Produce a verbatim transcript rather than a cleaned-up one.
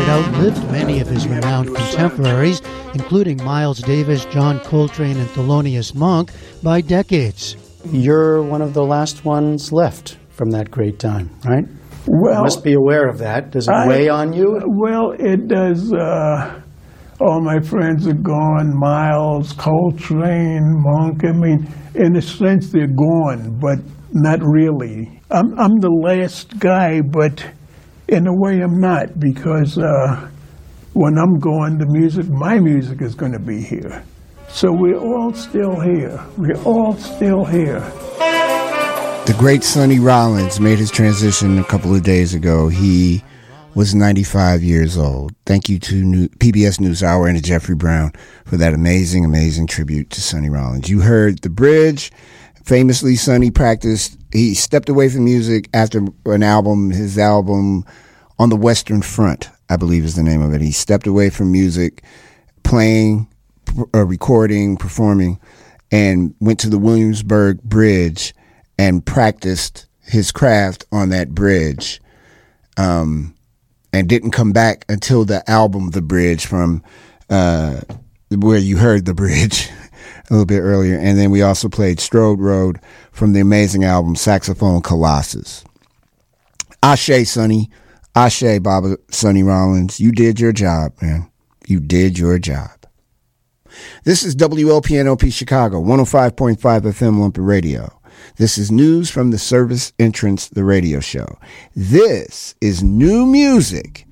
outlived many of his renowned contemporaries, including Miles Davis, John Coltrane, and Thelonious Monk, by decades. You're one of the last ones left from that great time, right? Well, you must be aware of that. Does it I, weigh on you? Well, it does. Uh, all my friends are gone. Miles, Coltrane, Monk. I mean, in a sense, they're gone, but not really. I'm, I'm the last guy, but in a way I'm not, because uh, when I'm gone, the music, my music is going to be here. So we're all still here. We're all still here. The great Sonny Rollins made his transition a couple of days ago. He was ninety-five years old. Thank you to New, P B S NewsHour and to Jeffrey Brown for that amazing, amazing tribute to Sonny Rollins. You heard The Bridge. Famously, Sonny practiced, he stepped away from music after an album, his album On the Western Front, I believe is the name of it. He stepped away from music, playing, uh, recording, performing, and went to the Williamsburg Bridge and practiced his craft on that bridge, um, and didn't come back until the album The Bridge, from uh, where you heard The Bridge a little bit earlier. And then we also played Strode Road from the amazing album Saxophone Colossus. Ashe, Sonny. Ashe, Baba Sonny Rollins. You did your job, man. You did your job. This is W L P N O P Chicago, one oh five point five F M Lumpy Radio. This is news from the Service Entrance, the radio show. This is new music